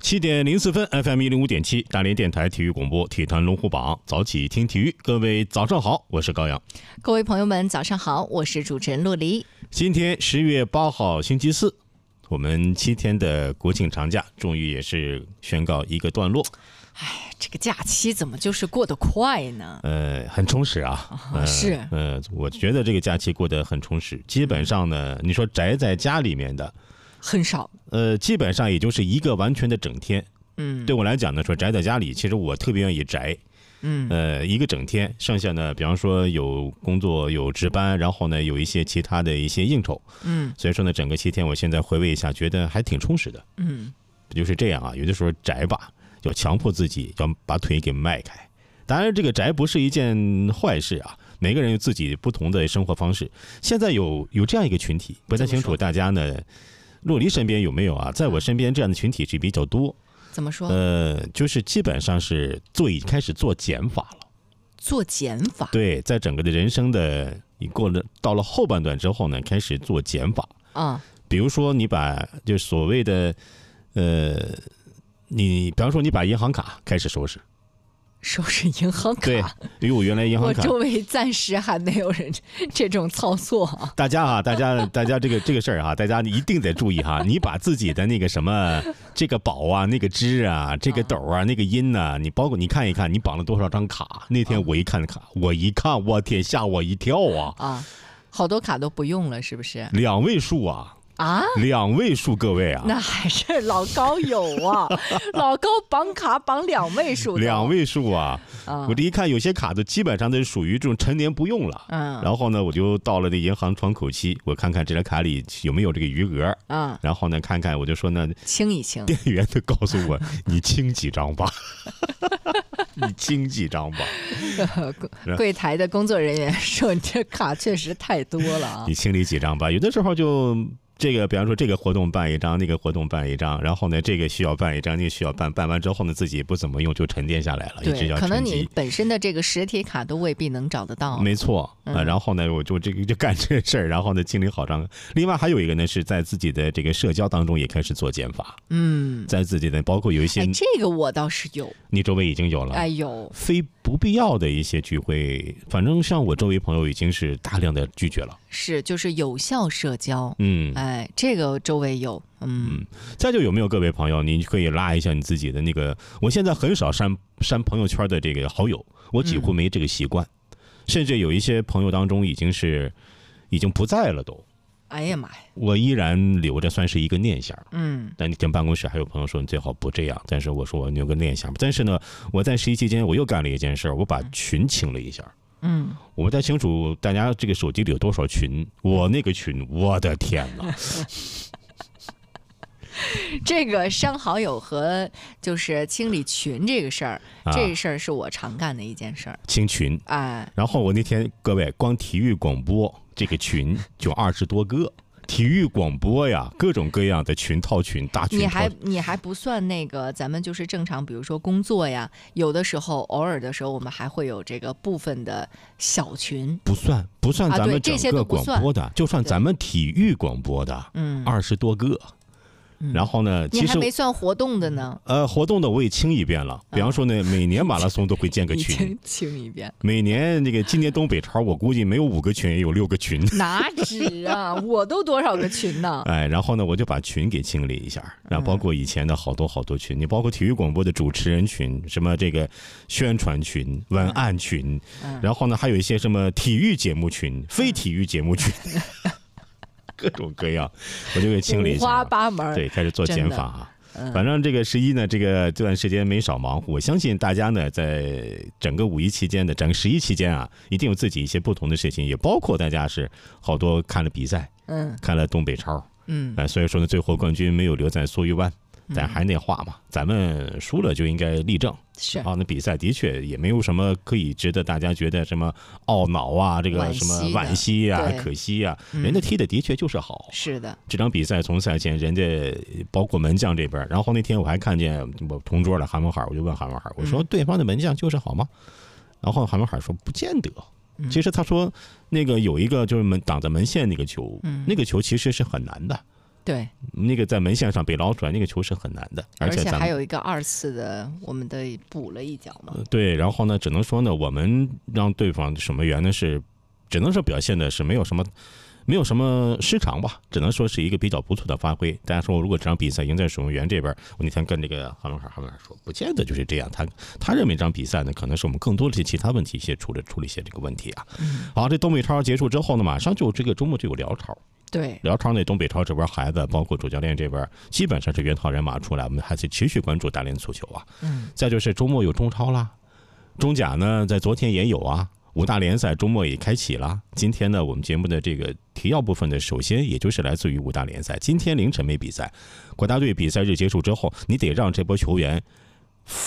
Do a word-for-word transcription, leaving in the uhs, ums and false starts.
七点零四分 ，F M 一零五点七，大连电台体育广播，体坛龙虎榜，早起听体育。各位早上好，我是高阳。 各位朋友们，早上好，我是主持人洛黎。 今天十月八号，星期四，我们七天的国庆长假终于也是宣告一个段落。 哎，这个假期怎么就是过得快呢？ 呃，很充实啊。 啊呃、 是。 呃，我觉得这个假期过得很充实。基本上呢，你说宅在家里面的。 很少， 呃，基本上也就是一个完全的整天。 嗯， 对我来讲呢，说宅在家里，其实我特别愿意宅。 嗯， 呃，一个整天，剩下呢，比方说有工作、有值班，然后呢，有一些其他的一些应酬。 嗯， 所以说呢，整个七天，我现在回味一下，觉得还挺充实的。 嗯， 就是这样啊。有的时候宅吧，要强迫自己要把腿给迈开。当然，这个宅不是一件坏事啊。每个人有自己不同的生活方式。现在有有这样一个群体，不太清楚大家呢。洛黎身边有没有啊？在我身边这样的群体是比较多。 怎么说？ 呃，就是基本上是做已开始做减法了。 做减法？ 对，在整个的人生的你过了到了后半段之后呢，开始做减法。 啊、嗯， 比如说你把就所谓的呃，你比方说你把银行卡开始收拾。 收拾银行卡， 对，因为我原来银行卡， 我周围暂时还没有人这种操作、啊。 大家啊，大家，大家这个这个事儿哈，大家一定得注意哈。你把自己的那个什么，这个宝啊，那个支啊，这个斗啊，那个音呐、啊，你包括你看一看，你绑了多少张卡？那天我一看卡，我一看，我天，吓我一跳啊！ 啊，好多卡都不用了，是不是？ 两位数啊！ 啊， 两位数，各位啊， 那还是老高有啊，老高绑卡绑两位数， 两位数啊！啊我这一看，有些卡都基本上都是属于这种陈年不用了。嗯，然后呢，我就到了这银行喘口气，我看看这张卡里有没有这个余额。嗯，然后呢，看看我就说呢， 清一清。 店员就告诉我，你清几张吧。你清几张吧。 柜台的工作人员说：“你这卡确实太多了啊。” 你清理几张吧，有的时候就。这个，比方说这个活动办一张，那个活动办一张，然后呢，这个需要办一张，那个需要办，办完之后呢，自己不怎么用就沉淀下来了，一直要沉积。 可能你本身的这个实体卡都未必能找得到。 没错啊、嗯，然后呢，我就这个就干这事儿，然后呢，清理好张。另外还有一个呢，是在自己的这个社交当中也开始做减法。嗯，在自己的包括有一些， 哎，这个我倒是有， 你周围已经有了， 哎有， 非不必要的一些聚会，反正像我周围朋友已经是大量的拒绝了。 是，就是有效社交。 嗯， 哎，这个周围有。嗯, 嗯，再就有没有各位朋友，你可以拉一下你自己的那个。我现在很少删删朋友圈的这个好友，我几乎没这个习惯、嗯，甚至有一些朋友当中已经是已经不在了都。 哎呀妈呀！ 我依然留着，算是一个念想。 嗯， 但你跟办公室还有朋友说你最好不这样，但是我说我留个念想。但是呢，我在实习期间我又干了一件事，我把群清了一下。 嗯， 我不太清楚大家这个手机里有多少群，我那个群，我的天哪！ 这个删好友和就是清理群这个事儿、啊，这事儿是我常干的一件事儿。 清群， 哎， 然后我那天各位光体育广播这个群就二十多个。体育广播呀，各种各样的群套群大群套， 你还你还不算那个咱们就是正常，比如说工作呀，有的时候偶尔的时候，我们还会有这个部分的小群， 不算不算咱们整个广播的， 啊、 就算咱们体育广播的，嗯，二十多个。然后呢，其实你还没算活动的呢。 呃，活动的我也清一遍了。比方说呢，每年马拉松都会建个群， 清一遍。 每年那个今年东北超，我估计没有五个群，也有六个群。 哪止啊，我都多少个群呢？ 哎，然后呢，我就把群给清理一下，然后包括以前的好多好多群，你包括体育广播的主持人群，什么这个宣传群、文案群，然后呢，还有一些什么体育节目群、非体育节目群。各种各样，我就给清理一下， 五花八门。 对，开始做减法啊。反正这个十一呢，这个这段时间没少忙。我相信大家呢，在整个五一期间的整个十一期间啊，一定有自己一些不同的事情，也包括大家是好多看了比赛，嗯，看了东北超，嗯，呃，所以说呢，最后冠军没有留在苏玉湾。但还那话嘛，咱们输了就应该立正。 是啊，那比赛的确也没有什么可以值得大家觉得什么懊恼啊，这个什么惋惜啊、可惜啊，人家踢的的确就是好。 是的， 这场比赛从赛前，人家包括门将这边，然后那天我还看见我同桌的韩文海，我就问韩文海，我说对方的门将就是好吗？然后韩文海说不见得。其实他说那个有一个就是门挡在门线那个球，那个球其实是很难的。 对， 那个在门线上被捞出来，那个球是很难的，而且咱们还有一个二次的，我们的补了一脚嘛。 对，然后呢，只能说呢，我们让对方守门员呢是，只能说表现的是没有什么。没有什么失常吧，只能说是一个比较不错的发挥。大家说，如果这场比赛赢在守门员这边，我那天跟这个韩文海韩文海说，不见得就是这样。他他认为这场比赛呢，可能是我们更多的一些其他问题，一些处理处理一些这个问题啊。 嗯、 好，这东北超结束之后呢，马上就这个周末就有辽超。 对， 辽超那东北超这边孩子，包括主教练这边，基本上是原套人马出来，我们还是持续关注大连足球啊。 嗯。 再就是周末有中超啦，中甲呢在昨天也有啊。五大联赛周末也开启了。今天呢，我们节目的这个提要部分呢，首先也就是来自于五大联赛。今天凌晨没比赛，国家队比赛日结束之后，你得让这波球员